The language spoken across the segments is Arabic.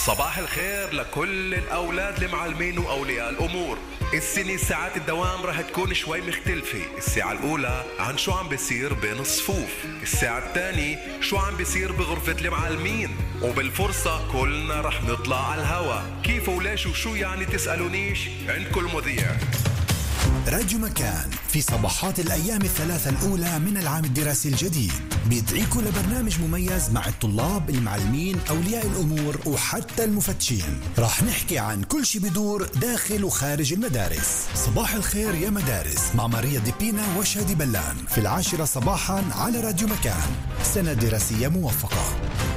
صباح الخير لكل الأولاد المعلمين وأولياء الأمور. السنة ساعات الدوام رح تكون شوي مختلفة. الساعة الأولى عن شو عم بيصير بين الصفوف، الساعة الثانية شو عم بيصير بغرفة المعلمين، وبالفرصة كلنا رح نطلع على الهوا. كيف وليش وشو يعني تسألونيش، عندكم المذيع. راديو مكان في صباحات الأيام الثلاثة الأولى من العام الدراسي الجديد بيدعيكم لبرنامج مميز مع الطلاب، المعلمين، أولياء الأمور وحتى المفتشين. راح نحكي عن كل شي بدور داخل وخارج المدارس. صباح الخير يا مدارس مع ماريا ديبينا وشادي بلان في 10 صباحا على راديو مكان. سنة دراسية موفقة.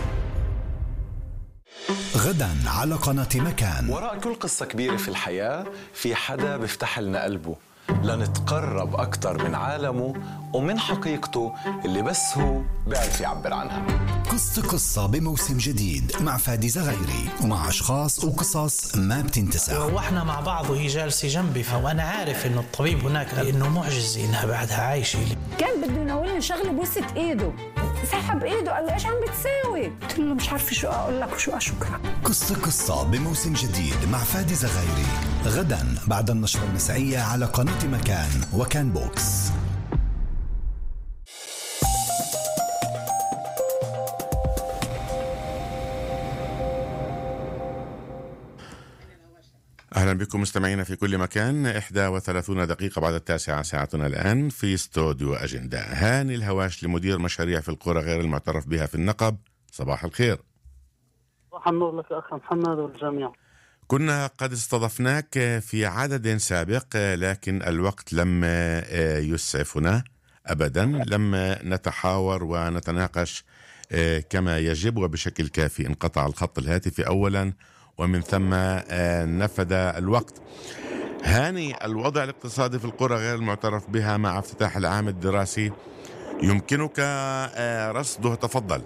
غدا على قناة مكان. وراء كل قصة كبيرة في الحياة في حدا بيفتح لنا قلبه لنتقرب أكتر من عالمه ومن حقيقته اللي بس هو بيعرف يعبر عنها. قصة بموسم جديد مع فادي زغيري ومع أشخاص وقصص ما بتنتسى. وإحنا مع بعض وهي جالسة جنبي، فأنا عارف إنه الطبيب هناك إنه معجز إنها بعدها عايشة. كان بده يناولني شغله بوسة إيده، سحب إيده قال لي إيش عم بتساوي؟ قلت له مش عارفة شو أقول لك وشو أشكرك. قصة بموسم جديد مع فادي زغيري غدا بعد النشرة المسائية على قناة مكان وكان بوكس. أهلا بكم مستمعينا في كل مكان. 31 دقيقة بعد 9 ساعتنا الآن في استوديو أجندة. هاني الهواش لمدير مشاريع في القرى غير المعترف بها في النقب، صباح الخير. صباح النور لك أخ محمد والجميع. كنا قد استضفناك في عدد سابق لكن الوقت لم يسعفنا أبدا، لم نتحاور ونتناقش كما يجب وبشكل كافي. انقطع الخط الهاتفي أولا ومن ثم نفد الوقت. هاني، الوضع الاقتصادي في القرى غير المعترف بها مع افتتاح العام الدراسي يمكنك رصده، تفضل.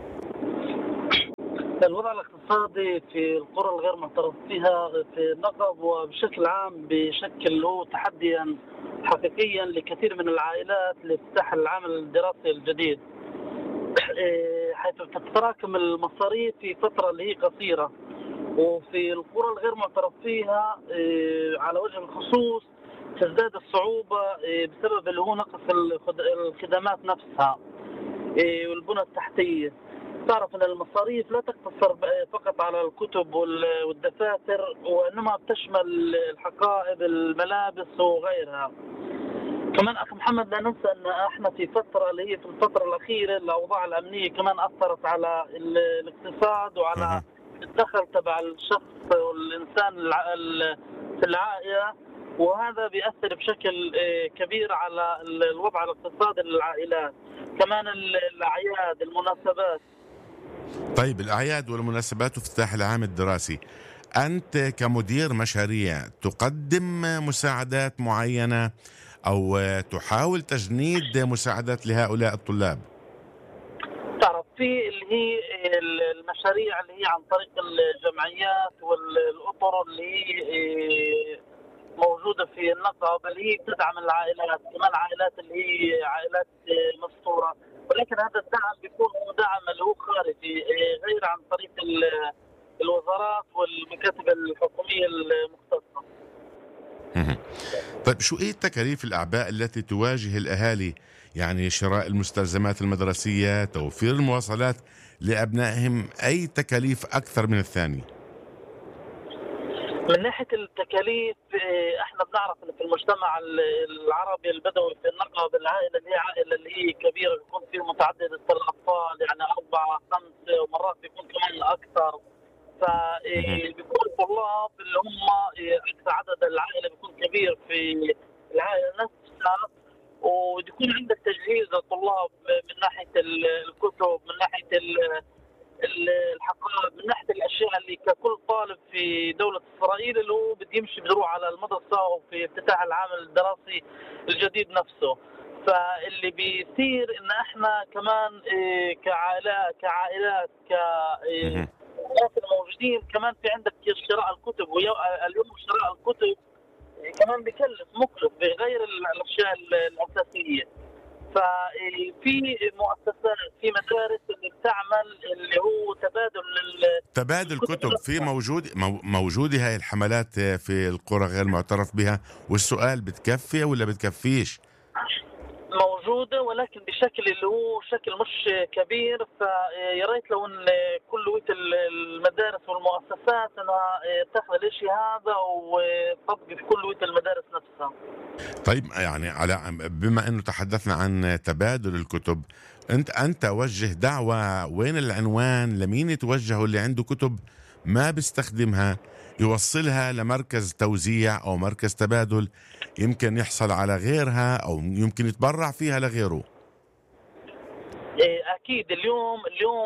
الوضع الاقتصادي في القرى الغير معترف فيها في النقب وبشكل عام بشكل هو تحديا حقيقيا لكثير من العائلات لافتتاح العام الدراسي الجديد، حيث تتراكم المصاريف في فترة اللي هي قصيرة. وفي القرى الغير معترف فيها على وجه الخصوص تزداد الصعوبة بسبب اللي هو نقص الخدمات نفسها والبنى التحتية. تعرف أن المصاريف لا تقتصر فقط على الكتب والدفاتر، وإنما بتشمل الحقائب، الملابس وغيرها. كمان أخي محمد لا ننسى أن احنا في فترة اللي هي في الفترة الأخيرة الأوضاع الأمنية كمان أثرت على الاقتصاد وعلى الدخل تبع الشخص والإنسان في العائلة، وهذا بيأثر بشكل كبير على الوضع الاقتصادي للعائلات. كمان الأعياد، المناسبات. طيب، الأعياد والمناسبات وافتتاح العام الدراسي، أنت كمدير مشاريع تقدم مساعدات معينة أو تحاول تجنيد مساعدات لهؤلاء الطلاب؟ تعرف في اللي هي المشاريع اللي هي عن طريق الجمعيات والأطر اللي هي موجودة في النقب اللي هي تدعم العائلات، كمان عائلات اللي هي عائلات مستورة، ولكن هذا الدعم بيكون هو دعم اللي هو خارجي غير عن طريق الوزارات والمكاتب الحكومية المختصة. طيب، شو التكاليف الأعباء التي تواجه الأهالي؟ يعني شراء المستلزمات المدرسية، توفير المواصلات لأبنائهم، أي تكاليف أكثر من الثاني؟ من ناحية التكاليف احنا بنعرف ان في المجتمع العربي البدوي في النقب العائلة اللي هي عائلة اللي هي كبيرة بيكون فيه متعددة الأطفال، يعني 4 5 ومرات بيكون كمان أكثر. فبيكون الطلاب اللي هم أكثر عدد العائلة بيكون كبير في العائلة نفسها، ويكون عندك تجهيز للطلاب من ناحية الكتب، من ناحية الحقائب، من ناحية الأشياء اللي ككل طالب في دولة إسرائيل اللي هو بده يمشي بيروح على المدرسة وفي افتتاح العام الدراسي الجديد نفسه. فاللي بيصير إن إحنا كمان كعائلات الناس الموجودين كمان في عندك شراء الكتب، واليوم شراء الكتب كمان مكلف بغير الأشياء الأساسية. ففي مؤسسات، في مدارس اللي بتعمل اللي هو تبادل تبادل كتب في موجودة هاي الحملات في القرى غير معترف بها، والسؤال بتكفي ولا بتكفيش؟ موجودة ولكن بشكل اللي هو شكل مش كبير، فيا ريت لو ان كل المدارس والمؤسسات انها تاخذ الاشي هذا وتطبق في كل المدارس نفسها. طيب يعني بما انه تحدثنا عن تبادل الكتب، انت وجه دعوة، وين العنوان، لمين يتوجهوا اللي عنده كتب ما بيستخدمها يوصلها لمركز توزيع او مركز تبادل، يمكن يحصل على غيرها او يمكن يتبرع فيها لغيره. اكيد اليوم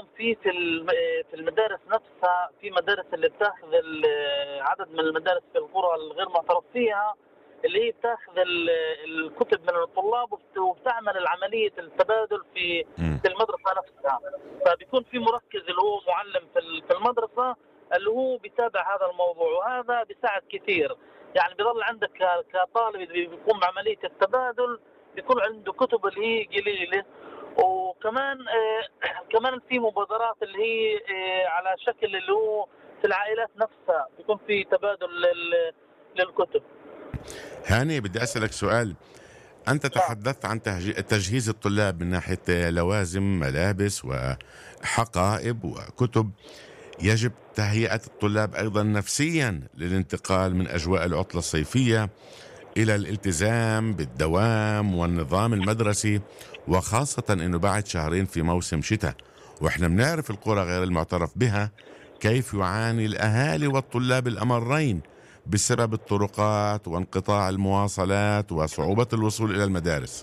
في المدارس نفسها، في مدارس اللي بتاخذ عدد من المدارس في القرى الغير معترف فيها اللي هي بتاخذ الكتب من الطلاب وبتعمل العملية التبادل في المدرسة نفسها. فبيكون في مركز اللي هو معلم في المدرسة اللي هو بيتابع هذا الموضوع، وهذا بيساعد كثير. يعني بيضل عندك كطالب بيقوم بعملية التبادل بيكون عنده كتب اللي هي قليلة، وكمان كمان في مبادرات اللي هي على شكل اللي هو في العائلات نفسها بيكون في تبادل للكتب. هاني بدي أسألك سؤال، أنت تحدثت عن تجهيز الطلاب من ناحية لوازم، ملابس وحقائب وكتب. يجب تهيئة الطلاب أيضا نفسيا للانتقال من أجواء العطلة الصيفية إلى الالتزام بالدوام والنظام المدرسي، وخاصة أنه بعد شهرين في موسم شتاء، وإحنا بنعرف القرى غير المعترف بها كيف يعاني الأهالي والطلاب الأمرين بسبب الطرقات وانقطاع المواصلات وصعوبة الوصول إلى المدارس.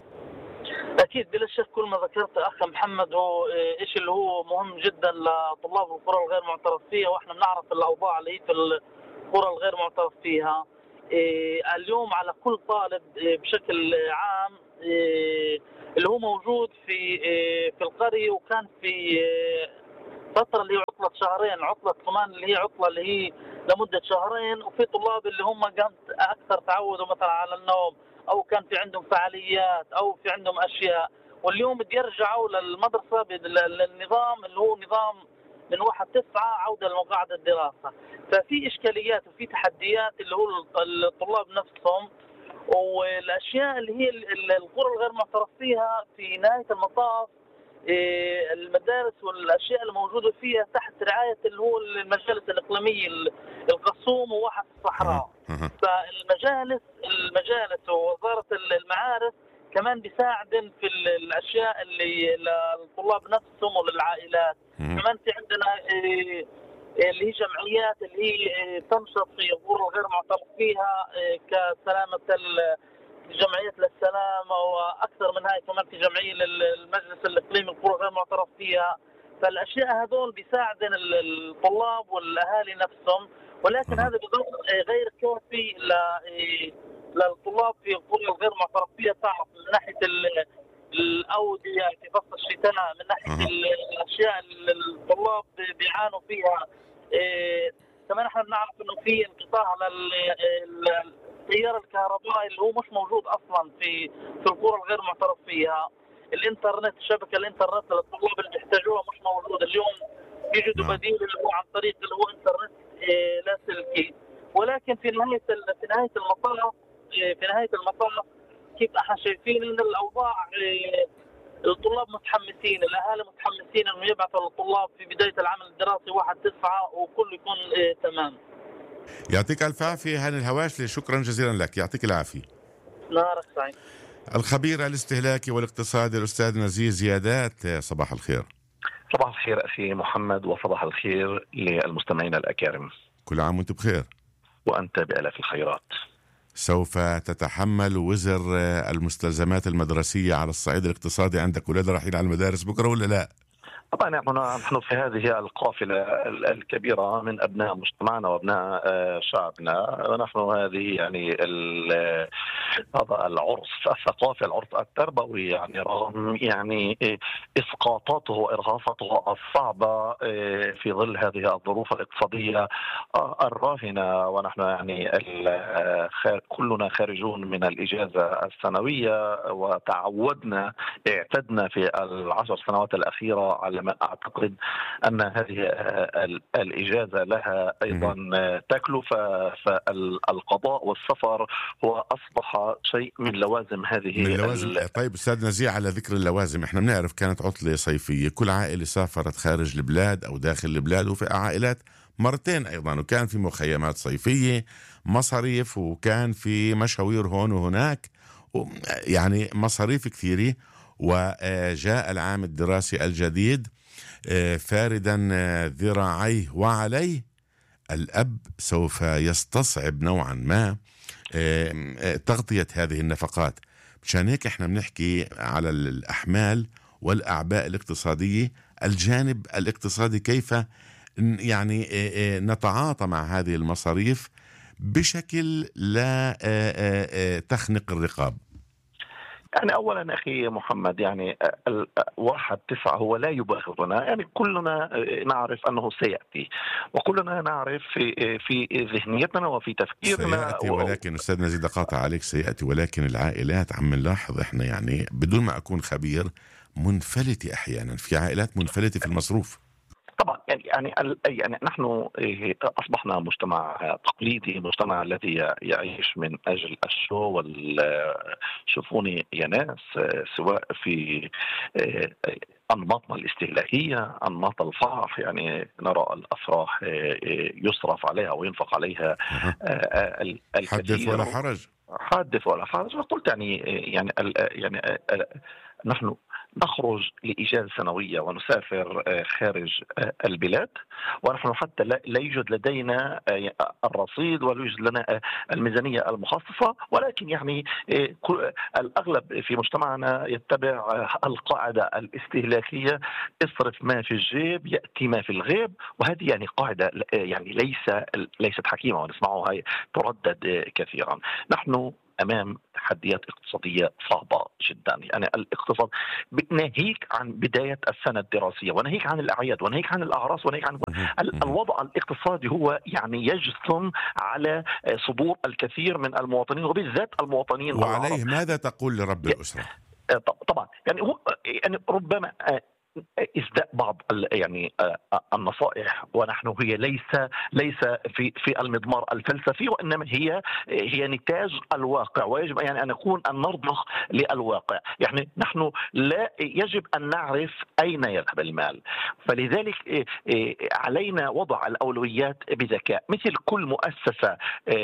أكيد بلا شك كل ما ذكرت أخ محمد هو إيش اللي هو مهم جدا لطلاب القرى الغير معترف فيها، وإحنا بنعرف الأوضاع اللي هي في القرى الغير معترف فيها. اليوم على كل طالب بشكل عام اللي هو موجود في القرية، وكان في فترة اللي هي عطلة شهرين، عطلة كمان اللي هي عطلة اللي هي لمدة شهرين، وفي طلاب اللي هم قامت أكثر تعودوا مثلا على النوم أو كان في عندهم فعاليات أو في عندهم أشياء، واليوم بيرجعوا للمدرسة بالنظام اللي هو نظام من 1/9 عودة لمقاعد الدراسة. ففي إشكاليات وفي تحديات اللي هو الطلاب نفسهم، والأشياء اللي هي القرى الغير معترف فيها في نهاية المطاف المدارس والأشياء الموجودة فيها تحت رعاية اللي هو المجالس الإقليمية القصوم وواحد الصحراء. فالمجالس ووزارة المعارف كمان بيساعدن في الأشياء اللي للطلاب نفسهم وللعائلات. كمان في عندنا اللي هي جمعيات اللي هي تنشط في القرى الغير معترف فيها كسلامة جمعية للسلامة، وأكثر من هاي كمان في جمعية للمجلس الإقليمي القرى غير معترف فيها. فالأشياء هذول بيساعدن الطلاب والأهالي نفسهم، ولكن هذا بيظل غير كافي للطلاب في القرى الغير معترف فيها. تعرف من ناحية الأودية في فصل الشتاء، من ناحية الأشياء اللي الطلاب بيعانوا فيها. كمان احنا بنعرف انه في انقطاع التيار الكهربائي اللي هو مش موجود اصلا في القرى الغير معترف فيها. الانترنت، شبكه الانترنت للطلاب اللي بيحتاجوها مش موجوده. اليوم بيجدوا بديل اللي هو عن طريق اللي هو انترنت لاسلكي. ولكن في نهايه المطاف كيف احنا شايفين ان الاوضاع الطلاب متحمسين، الاهالي متحمسين انه يبعثوا للطلاب في بدايه العام الدراسي 1/9 وكل يكون تمام. يعطيك الف عافيه هاني الهواشلي، شكرا جزيلا لك، يعطيك العافيه. نهارك سعيد. الخبير الاستهلاكي والاقتصادي الاستاذ نزيه زيادات، صباح الخير. صباح الخير اخي محمد، وصباح الخير للمستمعين الاكارم. كل عام وانت بخير. وانت بألاف الخيرات. سوف تتحمل وزر المستلزمات المدرسية على الصعيد الاقتصادي عندك أولاد رايحين على المدارس بكرة ولا لا؟ طبعا نحن في هذه القافلة الكبيرة من أبناء مجتمعنا وأبناء شعبنا، ونحن هذه يعني هذا العرس الثقافي، العرس التربوي، يعني رغم يعني إسقاطاته وإرهاصاته الصعبة في ظل هذه الظروف الاقتصادية الراهنة، ونحن يعني كلنا خارجون من الإجازة السنوية، وتعودنا اعتدنا في ال10 سنوات الأخيرة على العلماء. أعتقد أن هذه الإجازة لها أيضا تكلفة، فالقضاء والسفر هو أصبح شيء من لوازم هذه من لوازم. طيب أستاذ نزيه، على ذكر اللوازم، احنا بنعرف كانت عطلة صيفية، كل عائلة سافرت خارج البلاد أو داخل البلاد، وفي عائلات مرتين أيضا، وكان في مخيمات صيفية، مصاريف، وكان في مشاوير هون وهناك، يعني مصاريف كثيرة. وجاء العام الدراسي الجديد فاردا ذراعيه وعليه، الأب سوف يستصعب نوعا ما تغطية هذه النفقات. مشان هيك احنا بنحكي على الأحمال والأعباء الاقتصادية، الجانب الاقتصادي، كيف يعني نتعاطى مع هذه المصاريف بشكل لا تخنق الرقاب. يعني أولا أخي محمد، يعني 1/9 هو لا يبالغنا، يعني كلنا نعرف أنه سيأتي، وكلنا نعرف في ذهنيتنا وفي تفكيرنا سيأتي. ولكن أستاذ نزيد قاطع عليك، سيأتي، ولكن العائلات عم نلاحظ إحنا، يعني بدون ما أكون خبير، منفلتة أحيانا، في عائلات منفلتة في المصروف. طبعا يعني نحن اصبحنا مجتمع تقليدي، مجتمع الذي يعيش من اجل الشو شوفوني يا ناس، سواء في أنماطنا الاستهلاكية، أنماط الفرح، يعني نرى الأفراح يصرف عليها وينفق عليها الكثير. حدث ولا حرج. حدث ولا حرج. وقلت يعني نحن نخرج لإجازة سنوية ونسافر خارج البلاد، ونحن حتى لا يوجد لدينا الرصيد ولا يوجد لنا الميزانية المخصصة، ولكن يعني الأغلب في مجتمعنا يتبع القاعدة الاستهلاكية: اصرف ما في الجيب يأتي ما في الغيب. وهذه يعني قاعدة يعني ليست حكيمة، ونسمعها تردد كثيرا. نحن أمام تحديات اقتصادية صعبة جدا. يعني الاقتصاد، ناهيك عن بداية السنة الدراسية، وناهيك عن الأعياد، وناهيك عن الأعراس، وناهيك عن الوضع الاقتصادي، هو يعني يجثم على صدور الكثير من المواطنين، وبالذات المواطنين وعليه العرب. ماذا تقول لرب الأسرة؟ طبعا يعني ربما إسداء بعض يعني النصائح، ونحن هي ليس في المضمار الفلسفي، وإنما هي نتاج الواقع، ويجب يعني أن نرضخ للواقع. يعني نحن لا يجب أن نعرف أين يذهب المال، فلذلك علينا وضع الأولويات بذكاء. مثل كل مؤسسة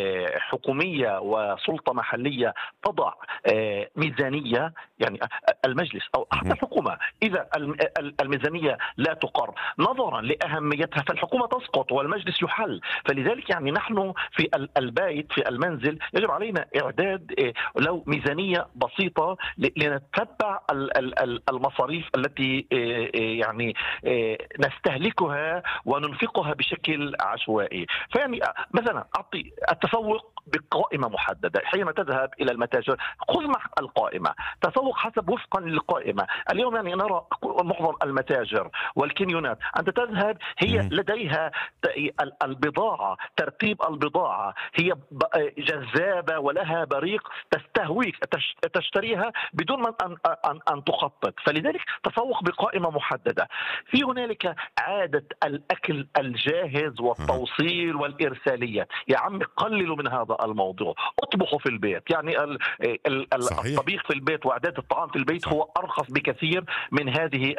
حكومية وسلطة محلية تضع ميزانية، يعني المجلس أو حتى الحكومة، إذا الميزانية لا تقر نظرا لأهميتها فالحكومة تسقط والمجلس يحل. فلذلك يعني نحن في البيت، في المنزل، يجب علينا إعداد لو ميزانية بسيطة لنتبع المصاريف التي يعني نستهلكها وننفقها بشكل عشوائي. فيعني مثلا أعطي التسوق بقائمة محددة. حينما تذهب إلى المتاجر خذ معك القائمة، تسوق حسب وفقا للقائمة. اليوم يعني نرى معظم المتاجر والكنيونات، أنت تذهب هي لديها البضاعة، ترتيب البضاعة هي جذابة ولها بريق تستهويك، تشتريها بدون أن تخطط. فلذلك تسوق بقائمة محددة. في هنالك عادة الأكل الجاهز والتوصيل والإرسالية. يا عم قللوا من هذا الموضوع، اطبخوا في البيت. يعني الطبيخ في البيت وإعداد الطعام في البيت هو أرخص بكثير من هذه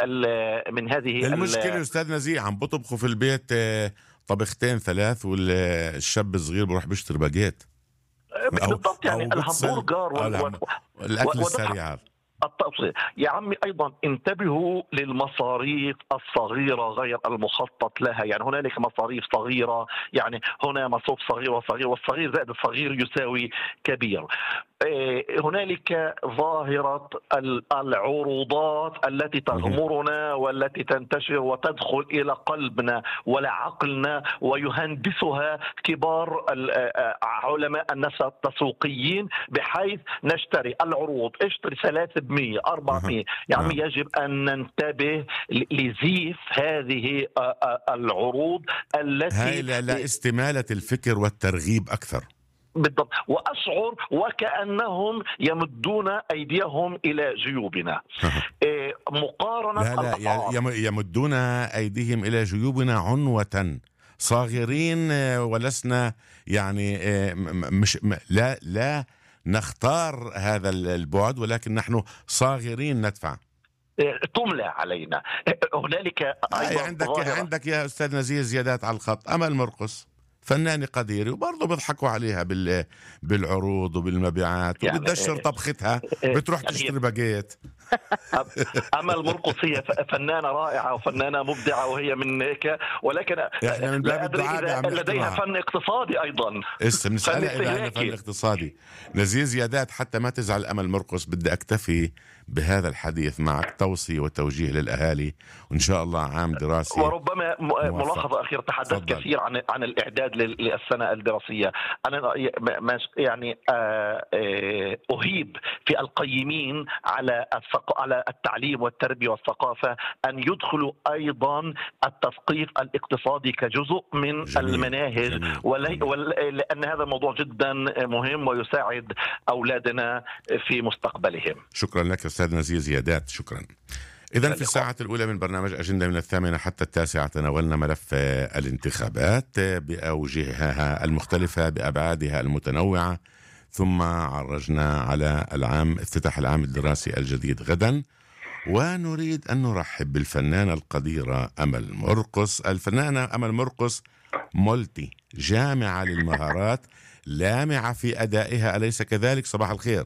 المشكلة. أستاذ نزيه عم بطبخوا في البيت طبختين 3، والشاب الصغير بروح بيشتري باجيت بالضبط. يعني الهمبرجر والأكل السريع. التقصير. يا عمي أيضا انتبهوا للمصاريف الصغيرة غير المخطط لها. يعني هنالك مصاريف صغيرة، يعني هنا مصروف صغير وصغير، والصغير زائد الصغير يساوي كبير. هنالك ظاهرة العروضات التي تغمرنا والتي تنتشر وتدخل إلى قلبنا والعقلنا، ويهندسها كبار علماء النفس التسويقيين، بحيث نشتري العروض، اشتري 300 400. يعني يجب أن ننتبه لزيف هذه العروض التي هاي لا استمالة الفكر والترغيب أكثر. بالضبط، وأشعر وكأنهم يمدون أيديهم إلى جيوبنا. مقارنة لا يمدون أيديهم إلى جيوبنا عنوة، صاغرين ولسنا يعني مش لا نختار هذا البعد، ولكن نحن صاغرين ندفع. تملى علينا. هنالك أيضا عندك يا أستاذ نزيه زيادات على الخط أمل مرقص، فنانة قديرة، وبرضه بيضحكوا عليها بالعروض وبالمبيعات، يعني وبتدشر طبختها، بتروح تشتري باجيت. أمل مرقص هي فنانة رائعة وفنانة مبدعة، وهي من هيك، ولكن احنا من باب الدعاء لديها فن اقتصادي أيضا. بنسألها إذا عندها فن اقتصادي. نزيه زيادات، حتى ما تزعل أمل مرقص، بدي أكتفي بهذا الحديث معك، توصية وتوجيه للأهالي، وإن شاء الله عام دراسي. وربما ملاحظة أخيرة، تحدثت كثير عن الإعداد للسنة الدراسية. أنا يعني أهيب في القيمين على التعليم والتربية والثقافة أن يدخلوا أيضا التثقيف الاقتصادي كجزء من المناهج، لأن هذا موضوع جدا مهم ويساعد أولادنا في مستقبلهم. شكرا لك أستاذ نزيه زيادات، شكرا. إذن في الساعة الأولى من برنامج أجندة من 8 حتى 9 تناولنا ملف الانتخابات بأوجهها المختلفة بأبعادها المتنوعة، ثم عرجنا على افتتاح العام الدراسي الجديد غدا، ونريد أن نرحب بالفنانة القديرة أمل مرقص. الفنانة أمل مرقص مولتي، جامعة للمهارات، لامعة في أدائها، أليس كذلك؟ صباح الخير.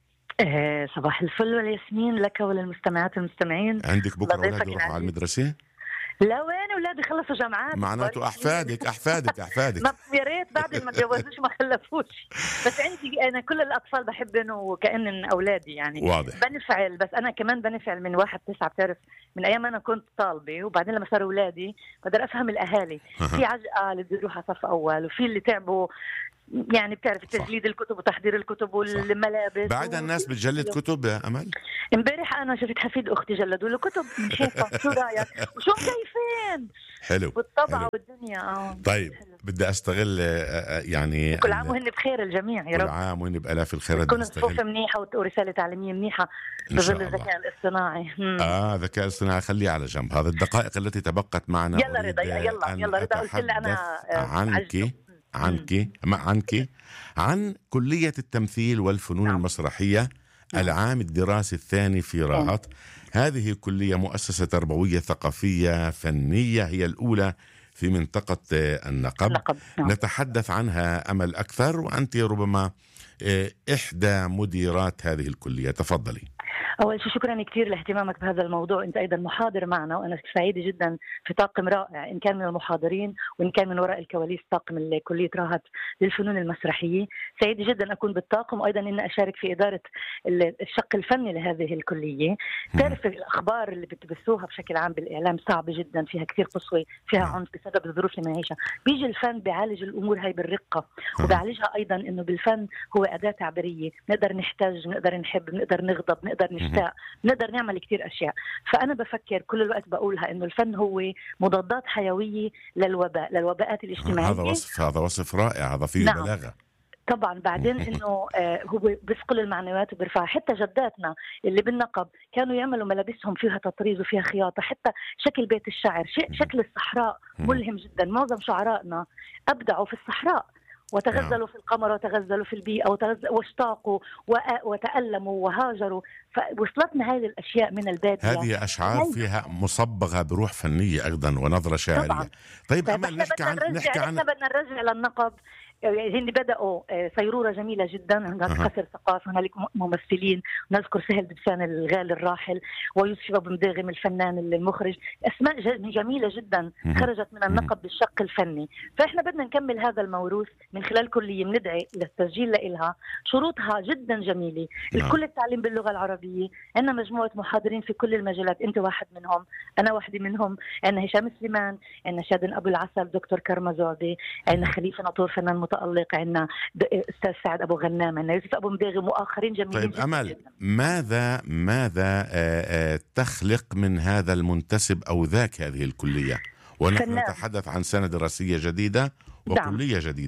صباح الفل والياسمين لك وللمستمعات والمستمعين. عندك بكرة أولاد يروحوا على المدرسة؟ لا، وين أولادي خلصوا جامعات؟ معناته أحفادك. يا ريت بعد ما تجوزوش ما خلفوش، بس عندي أنا كل الأطفال بحبهم وكأنن أولادي يعني. واضح. بنفعل، بس أنا كمان بنفعل من 1-9، بتعرف من أيام أنا كنت طالبة، وبعدين لما صاروا أولادي بقدر أفهم الأهالي. في عجقة اللي بيروحوا صف أول، وفي اللي تعبوا يعني، بتعرف تجليد الكتب وتحضير الكتب والملابس. بعد الناس بتجلد كتب يا أمل؟ امبارح أنا شفت حفيد أختي جلدوا له كتب من شيفة. شو رأيك؟ وشو مكيفين؟ حلو. بالطبع والدنيا. طيب حلو. بدي أستغل يعني كل عام وهن بخير الجميع يا رب. كل عام وهن بألاف الخير. تكون الصفوف منيحة ورسالة تعليمية منيحة بظل الذكاء الاصطناعي. ذكاء الاصطناعي خليه على جنب. هذه الدقائق التي تبقت معنا. يلا رضا، يلا رضا، قلت لها أنا عن كلية التمثيل والفنون المسرحية، العام الدراسي الثاني في راهط. هذه كلية مؤسسة تربوية ثقافية فنية، هي الأولى في منطقة النقب. نتحدث عنها أمل أكثر، وأنت ربما إحدى مديرات هذه الكلية. تفضلي. أول شيء شكرا كثير لاهتمامك بهذا الموضوع. أنت أيضا محاضر معنا، وأنا سعيدة جدا في طاقم رائع، إن كان من المحاضرين وإن كان من وراء الكواليس طاقم كلية راهط للفنون المسرحية. سعيدة جدا أكون بالطاقم، وأيضا إن أشارك في إدارة الشق الفني لهذه الكلية. تعرف الأخبار اللي بتبثوها بشكل عام بالإعلام صعبة جدا، فيها كثير قسوة، فيها عنف بسبب الظروف اللي بنعيشها. بيجي الفن بيعالج الأمور هاي بالرقة، وبيعالجها أيضا إنه بالفن هو أداة تعبيرية، نقدر نحتاج، نقدر نحب، نقدر نغضب، نقدر نقدر نعمل كتير أشياء. فأنا بفكر كل الوقت بقولها إنه الفن هو مضادات حيوية للوباءات الاجتماعية. هذا وصف رائع، هذا فيه بلاغة طبعا. بعدين إنه هو بيثقل المعنويات وبيرفع. حتى جداتنا اللي بالنقب كانوا يعملوا ملابسهم فيها تطريز وفيها خياطة، حتى شكل بيت الشعر، شكل الصحراء ملهم جدا. معظم شعرائنا أبدعوا في الصحراء، وتغزلوا في القمر، وتغزلوا في البيئة، واشتاقوا وتألموا وهاجروا. فوصلتنا هذه الأشياء من البادية. هذه أشعار فيها مصبغة بروح فنية أيضا ونظرة شاعرية. طبعا. طيب أمل، نحكي عن بدنا نرجع للنقب. هن بدأوا صيرورة جميلة جدا، هناك قصر ثقافة، هنالك ممثلين، نذكر سهل دبسان الغالي الراحل، ويوسف أبو مداغم الفنان المخرج. أسماء جميلة جدا خرجت من النقب بالشق الفني. فإحنا بدنا نكمل هذا الموروث من خلال كلية بندعي للتسجيل لإلها. شروطها جدا جميلة، الكل التعليم باللغة العربية، عندنا مجموعة محاضرين في كل المجالات، أنت واحد منهم، أنا واحدة منهم، عندنا هشام سليمان، عندنا شادن أبو العسل، دكتور كرمة زعبي، عندنا خليفة ناطور فنان متألق، عندنا أستاذ سعد أبو غنام، عندنا يوسف أبو مداغم وآخرين جميلين. طيب أمل، ماذا تخلق من هذا المنتسب أو ذاك هذه الكلية؟ ونحن نتحدث عن سنة دراسية جديدة وكلية جديدة.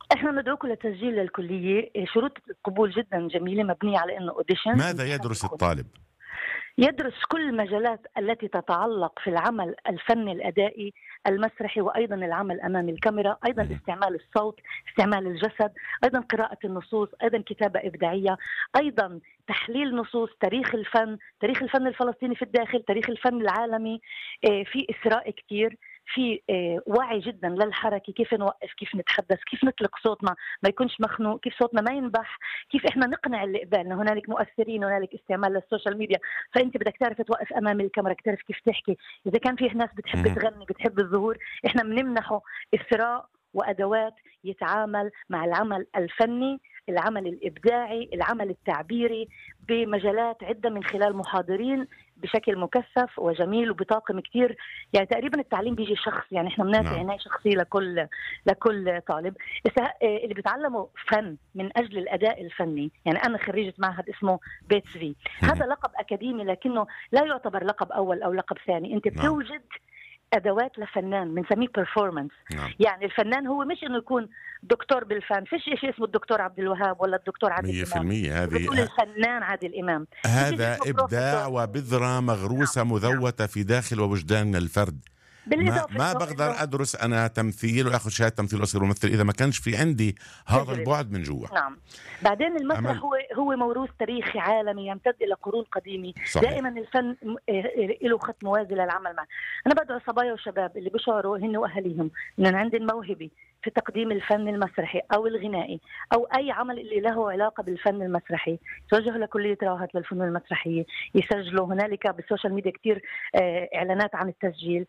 احنا ندعوكم للتسجيل للكليه. شروط القبول جدا جميله، مبنيه على انه اوديشن. ماذا يدرس الطالب؟ يدرس كل المجالات التي تتعلق في العمل الفني الأدائي المسرحي، وأيضا العمل أمام الكاميرا، أيضا استعمال الصوت، استعمال الجسد، أيضا قراءة النصوص، أيضا كتابة إبداعية، أيضا تحليل نصوص، تاريخ الفن الفلسطيني في الداخل، تاريخ الفن العالمي. في إسراء كتير، في وعي جدا للحركة، كيف نوقف، كيف نتحدث، كيف نطلق صوتنا ما يكونش مخنوق، كيف صوتنا ما ينبح، كيف احنا نقنع اللي قبالنا. هنالك مؤثرين، هنالك استعمال للسوشيال ميديا، فانت بدك تعرف توقف امام الكاميرا، تعرف كيف تحكي. اذا كان في ناس بتحب تغني، بتحب الظهور، احنا بنمنحه إثراء وأدوات يتعامل مع العمل الفني، العمل الإبداعي، العمل التعبيري بمجالات عدة من خلال محاضرين بشكل مكثف وجميل وبطاقم كتير. يعني تقريبا التعليم بيجي شخص، يعني احنا بنعطي عناية شخصية لكل طالب. اللي بيتعلموا فن من أجل الأداء الفني، يعني أنا خريجة معهد اسمه بيت سفي، هذا لقب أكاديمي لكنه لا يعتبر لقب أول أو لقب ثاني. أنت بتوجد ادوات لفنان، بنسميه بيرفورمانس. يعني الفنان هو مش انه يكون دكتور بالفن، فيش شيء اسمه الدكتور عبد الوهاب ولا الدكتور عادل 100%. امام، بتقول الفنان عادل امام. هذا ابداع وبذره مغروسه مذوته في داخل ووجدان الفرد. ما بقدر ادرس انا تمثيل واخذ شهاده تمثيل واصير ممثل اذا ما كانش في عندي هذا البعد من جوا. نعم. بعدين المسرح هو موروث تاريخي عالمي يمتد الى قرون قديمه. دائما الفن له خط موازي للعمل معه. انا بدعو صبايا وشباب اللي بيشعروا هن واهاليهم ان عندهم موهبه في تقديم الفن المسرحي او الغنائي او اي عمل اللي له علاقه بالفن المسرحي، توجهوا لكليه راهات للفنون المسرحيه، يسجلوا. هنالك بالسوشيال ميديا كتير اعلانات عن التسجيل.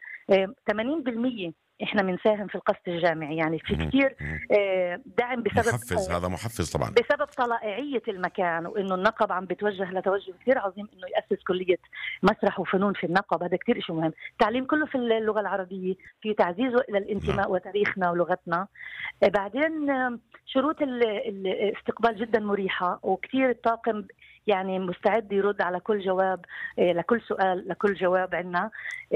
80% احنا بنساهم في القسط الجامعي، يعني في كتير دعم بسبب محفز. هذا محفز طبعا بسبب طلائعية المكان، وانه النقب عم بتوجه لتوجه كتير عظيم انه يأسس كلية مسرح وفنون في النقب. هذا كتير شيء مهم. التعليم كله في اللغة العربية، في تعزيزه الى الانتماء وتاريخنا ولغتنا. بعدين شروط الاستقبال جدا مريحة، وكتير الطاقم يعني مستعد يرد على كل جواب، لكل سؤال، لكل جواب عنا.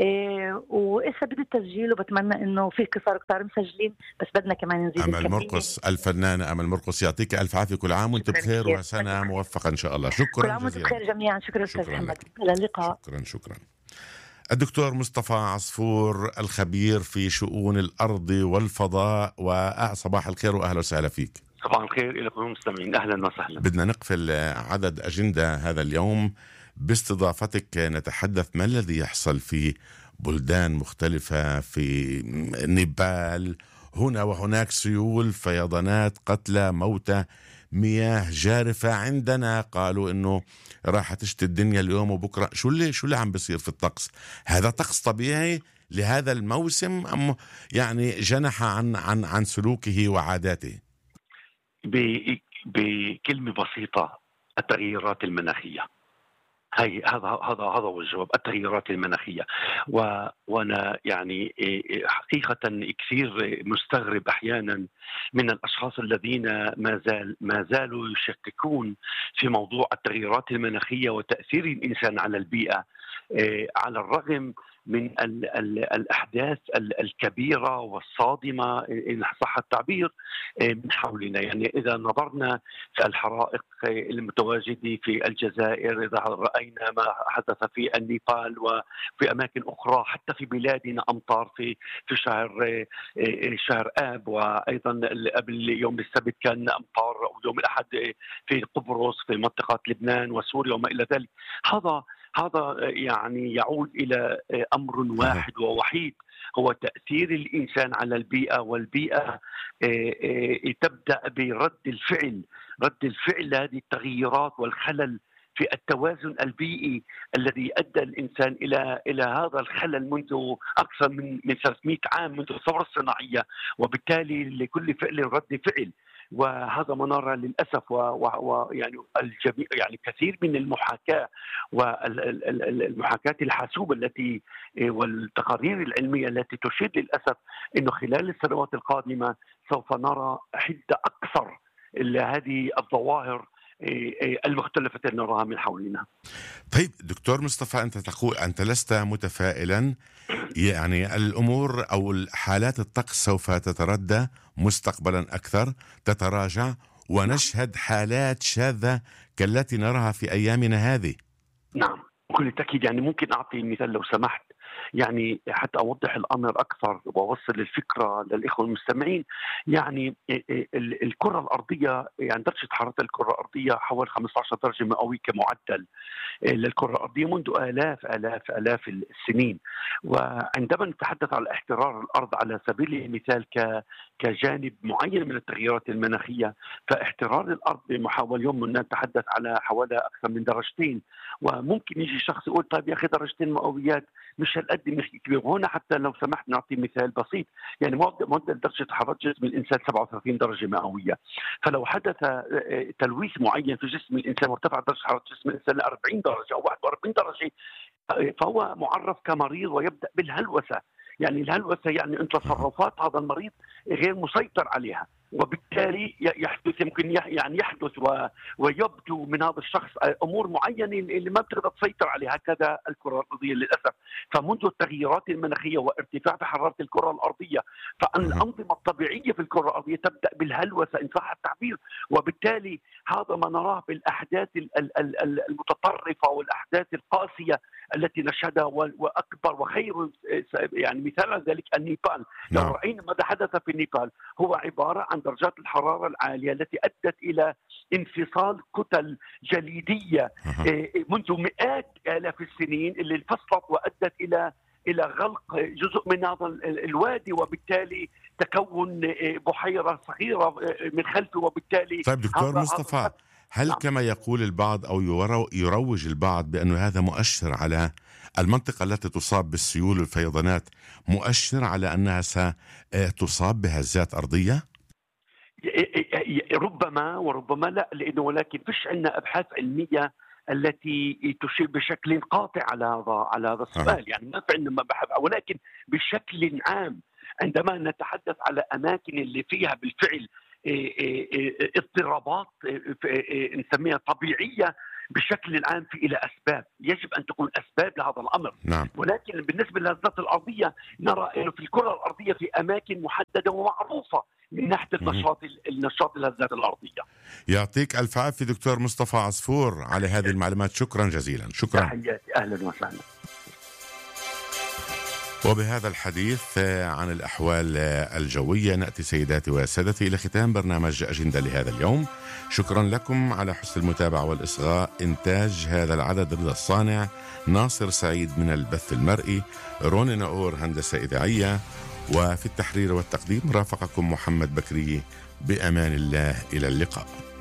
وإسا بدي التسجيل، وبتمنى إنه في قصار كتار مسجلين، بس بدنا كمان نزيد. أمل مرقص، الفنانة أمل مرقص، يعطيك ألف عافية. كل عام وأنت بخير وسنة موفقة إن شاء الله. شكرا كل عام وأنتم بخير جميعا. شكرا أستاذ محمد. إلى اللقاء. شكرا. الدكتور مصطفى عصفور، الخبير في شؤون الأرض والفضاء، وصباح الخير وأهلا وسهلا فيك. صباح الخير لكم المستمعين، أهلا وسهلا. بدنا نقفل عدد أجندة هذا اليوم باستضافتك. نتحدث ما الذي يحصل في بلدان مختلفة، في نيبال، هنا وهناك سيول، فيضانات، قتلى، موتى، مياه جارفة. عندنا قالوا إنه راح تشتي الدنيا اليوم وبكرة. شو اللي عم بيصير في الطقس؟ هذا طقس طبيعي لهذا الموسم أم يعني جنح عن سلوكه وعاداته؟ بكلمة بسيطة، التغييرات المناخية. هذا هو الجواب، التغييرات المناخية. وانا يعني حقيقة كثير مستغرب احيانا من الاشخاص الذين ما زالوا يشككون في موضوع التغييرات المناخية وتأثير الانسان على البيئة، على الرغم من الأحداث الكبيرة والصادمة إن صح التعبير من حولنا. يعني إذا نظرنا في الحرائق المتواجدة في الجزائر، إذا رأينا ما حدث في النيبال وفي أماكن أخرى، حتى في بلادنا أمطار في شهر آب، وأيضا قبل يوم السبت كان أمطار، ويوم الأحد في قبرص، في منطقة لبنان وسوريا وما إلى ذلك. هذا يعني يعود إلى أمر واحد ووحيد، هو تأثير الإنسان على البيئة. والبيئة تبدأ برد الفعل، هذه التغييرات والخلل في التوازن البيئي الذي أدى الإنسان إلى هذا الخلل منذ أكثر من 300 عام، منذ الثورة الصناعية. وبالتالي لكل فعل رد فعل، وهذا ما نرى للأسف. ويعني الجميع يعني كثير من المحاكاة والمحاكاة الحاسوبة التي والتقارير العلمية التي تشير للأسف أنه خلال السنوات القادمة سوف نرى حدة أكثر هذه الظواهر المختلفة التي نراها من حولنا. طيب دكتور مصطفى، أنت تقول أنت لست متفائلا، يعني الأمور أو حالات الطقس سوف تتردى مستقبلا أكثر، تتراجع، ونشهد حالات شاذة كالتي نراها في أيامنا هذه. نعم بكل تأكيد. يعني ممكن أعطي مثال لو سمحت، يعني حتى أوضح الأمر أكثر وأوصل الفكرة للإخوة المستمعين. يعني الكرة الأرضية، يعني درجة حرارة الكرة الأرضية حوالي 15 درجة مئوية كمعدل للكرة الأرضية منذ آلاف السنين. وعندما نتحدث على احترار الأرض على سبيل المثال كجانب معين من التغييرات المناخية، فاحترار الأرض بمحاول يوم نتحدث على حوالي أكثر من درجتين. وممكن يجي شخص يقول طيب يا أخي درجتين مئويات مش هالقد كبير. هنا حتى لو سمحت نعطي مثال بسيط، يعني معدل درجة حرارة جسم الإنسان 37 درجة مئوية، فلو حدث تلويث معين في جسم الإنسان وارتفعت درجة حرارة جسم الإنسان ل 40 درجة أو 41 درجة، فهو معرف كمريض ويبدأ بالهلوسة. يعني الهلوسة يعني أن تصرفات هذا المريض غير مسيطر عليها، وبالتالي يحدث ويبدو من هذا الشخص امور معينه اللي ما بتقدر تسيطر عليها. هكذا الكره الارضيه للاسف. فمنذ التغييرات المناخيه وارتفاع في حراره الكره الارضيه، فان الانظمه الطبيعيه في الكره الارضيه تبدا بالهلوسه ان صح التعبير، وبالتالي هذا ما نراه بالاحداث المتطرفه والاحداث القاسيه التي نشهدها. واكبر وخير يعني مثال على ذلك النيبال. لو راينا ماذا حدث في النيبال، هو عباره عن درجات الحرارة العالية التي أدت إلى انفصال كتل جليدية منذ مئات آلاف السنين، اللي انفصلت وأدت إلى غلق جزء من هذا الوادي، وبالتالي تكون بحيرة صغيرة من خلفه. وبالتالي طيب دكتور مصطفى، هل كما يقول البعض أو يروج البعض بأنه هذا مؤشر على المنطقة التي تصاب بالسيول والفيضانات، مؤشر على أنها ستصاب بهزات أرضية؟ ربما وربما لا، لأنه ولكن فيش عندنا أبحاث علمية التي تشير بشكل قاطع على هذا السؤال. يعني ما في عندنا بحث، ولكن بشكل عام عندما نتحدث على أماكن اللي فيها بالفعل اضطرابات نسميها طبيعية بشكل عام، في إلى أسباب يجب أن تكون أسباب لهذا الأمر. نعم. ولكن بالنسبة للهزات الأرضية نرى أنه في الكرة الأرضية في أماكن محددة ومعروفة من ناحية النشاط الهزات الأرضية. يعطيك ألف عافية دكتور مصطفى عصفور على هذه المعلومات، شكرا جزيلا. شكرا. تحياتي، أهلا وسهلا. وبهذا الحديث عن الأحوال الجوية نأتي سيداتي وسادتي إلى ختام برنامج أجندة لهذا اليوم. شكرا لكم على حسن المتابعة والإصغاء. إنتاج هذا العدد رضا الصانع، ناصر سعيد من البث المرئي، روني ناور هندسة إذاعية، وفي التحرير والتقديم رافقكم محمد بكري. بأمان الله، إلى اللقاء.